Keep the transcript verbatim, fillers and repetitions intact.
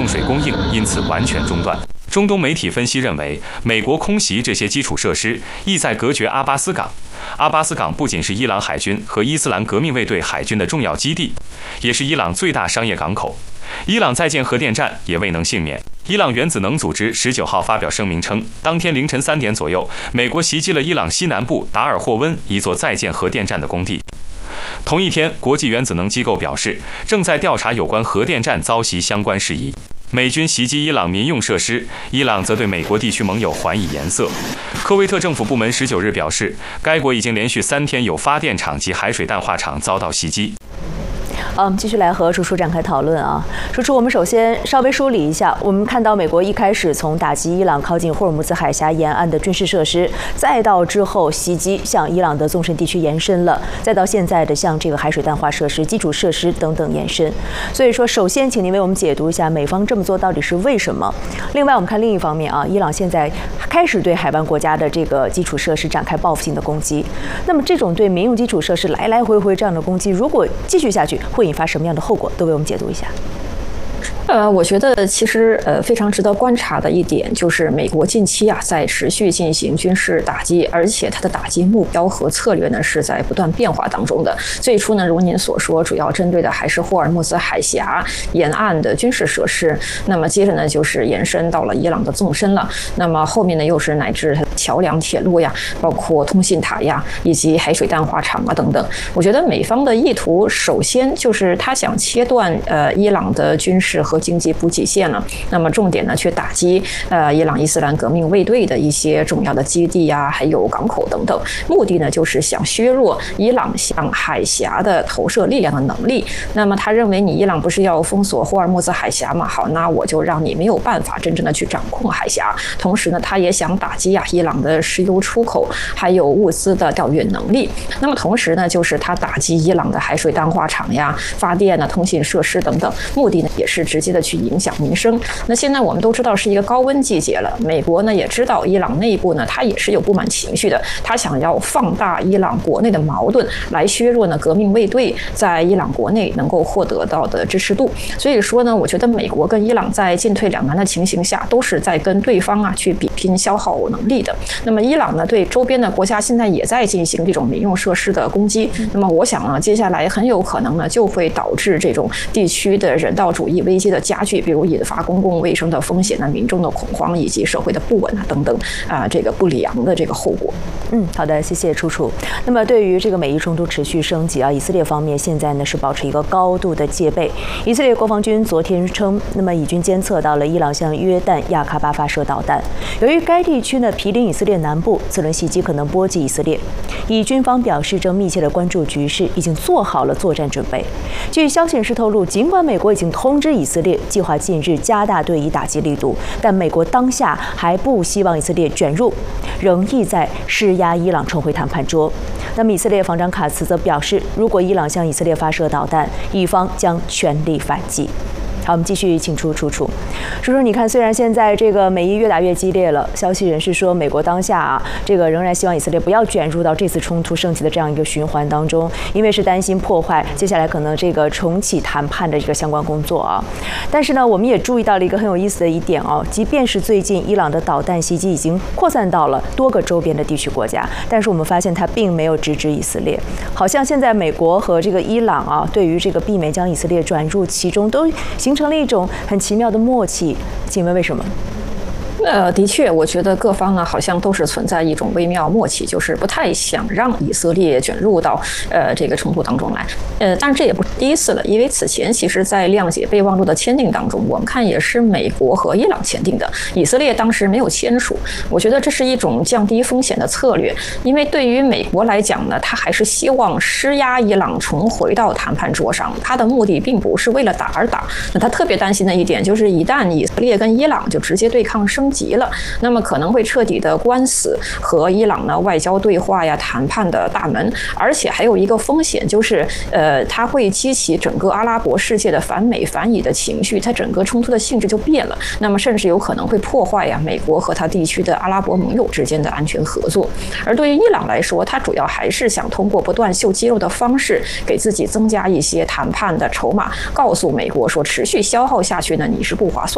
水供应因此完全中断。中东媒体分析认为，美国空袭这些基础设施，意在隔绝阿巴斯港。阿巴斯港不仅是伊朗海军和伊斯兰革命卫队海军的重要基地，也是伊朗最大商业港口。伊朗在建核电站也未能幸免。伊朗原子能组织十九号发表声明称，当天凌晨三点左右，美国袭击了伊朗西南部达尔霍温一座在建核电站的工地。同一天，国际原子能机构表示，正在调查有关核电站遭袭相关事宜。美军袭击伊朗民用设施，伊朗则对美国地区盟友还以颜色。科威特政府部门十九日表示，该国已经连续三天有发电厂及海水淡化厂遭到袭击。 好，我们继续来和楚楚展开讨论啊。楚楚，我们首先稍微梳理一下，我们看到美国一开始从打击伊朗靠近霍尔木兹海峡沿岸的军事设施，再到之后袭击向伊朗的纵深地区延伸了，再到现在的向这个海水淡化设施、基础设施等等延伸。所以说，首先请您为我们解读一下美方这么做到底是为什么。另外，我们看另一方面啊，伊朗现在开始对海湾国家的这个基础设施展开报复性的攻击。那么，这种对民用基础设施来来回回这样的攻击，如果继续下去，会引发什么样的后果？都为我们解读一下。 呃，我觉得其实呃非常值得观察的一点就是美国近期啊在持续进行军事打击，而且它的打击目标和策略呢是在不断变化当中的。最初呢，如您所说，主要针对的还是霍尔木兹海峡沿岸的军事设施，那么接着呢就是延伸到了伊朗的纵深了，那么后面呢又是乃至桥梁、铁路呀，包括通信塔呀，以及海水淡化厂啊等等。我觉得美方的意图首先就是他想切断呃伊朗的军事和经济补给线了，那么重点呢去打击呃伊朗伊斯兰革命卫队的一些重要的基地呀、啊，还有港口等等，目的呢就是想削弱伊朗向海峡的投射力量的能力。那么他认为你伊朗不是要封锁霍尔木兹海峡嘛？好，那我就让你没有办法真正的去掌控海峡。同时呢，他也想打击啊伊朗的石油出口还有物资的调运能力。那么同时呢，就是他打击伊朗的海水淡化厂呀、发电啊、通信设施等等，目的呢也是直接的去影响民生。那现在我们都知道是一个高温季节了，美国呢也知道伊朗内部呢它也是有不满情绪的，他想要放大伊朗国内的矛盾，来削弱呢革命卫队在伊朗国内能够获得到的支持度。所以说呢，我觉得美国跟伊朗在进退两难的情形下，都是在跟对方啊去比拼消耗能力的。那么伊朗呢对周边的国家现在也在进行这种民用设施的攻击，那么我想呢接下来很有可能呢就会导致这种地区的人道主义危机的加剧，比如引发公共卫生的风险啊、民众的恐慌以及社会的不稳啊等等啊、呃、这个不良的这个后果。 嗯，好的，谢谢楚楚。那么对于这个美伊冲突持续升级啊，以色列方面现在呢是保持一个高度的戒备。以色列国防军昨天称，那么已经监测到了伊朗向约旦亚喀巴发射导弹。由于该地区呢毗邻以色列南部，此轮袭击可能波及以色列。以军方表示正密切的关注局势，已经做好了作战准备。据消息人士透露，尽管美国已经通知以色列计划近日加大对以打击力度，但美国当下还不希望以色列卷入，仍意在施压伊朗重回谈判桌。那么以色列防长卡茨则表示，如果伊朗向以色列发射导弹，以方将全力反击。好，我们继续请出楚楚。楚楚，你看，虽然现在这个美伊越打越激烈了，消息人士说，美国当下啊，这个仍然希望以色列不要卷入到这次冲突升级的这样一个循环当中，因为是担心破坏接下来可能这个重启谈判的这个相关工作啊。但是呢，我们也注意到了一个很有意思的一点哦，即便是最近伊朗的导弹袭击已经扩散到了多个周边的地区国家，但是我们发现它并没有直指以色列，好像现在美国和这个伊朗啊，对于这个避免将以色列转入其中都形成了一种很奇妙的默契，请问为什么？ 呃，的确，我觉得各方呢好像都是存在一种微妙默契，就是不太想让以色列卷入到呃这个冲突当中来。呃，但是这也不是第一次了，因为此前其实在谅解备忘录的签订当中，我们看也是美国和伊朗签订的，以色列当时没有签署。我觉得这是一种降低风险的策略，因为对于美国来讲呢，他还是希望施压伊朗重回到谈判桌上，他的目的并不是为了打而打。那他特别担心的一点就是，一旦以色列跟伊朗就直接对抗升急了，那么可能会彻底的关死和伊朗呢外交对话呀、谈判的大门，而且还有一个风险就是，呃，它会激起整个阿拉伯世界的反美反以的情绪，它整个冲突的性质就变了，那么甚至有可能会破坏呀美国和它地区的阿拉伯盟友之间的安全合作。而对于伊朗来说，它主要还是想通过不断秀肌肉的方式，给自己增加一些谈判的筹码，告诉美国说，持续消耗下去呢，你是不划算。